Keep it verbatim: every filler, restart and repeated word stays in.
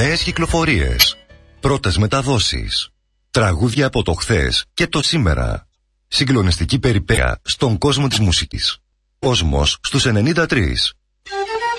Νέες κυκλοφορίες. Πρώτες μεταδόσεις. Τραγούδια από το χθες και το σήμερα. Συγκλονιστική περιπέτεια στον κόσμο της μουσικής. Κόσμος στους ενενήντα τρία.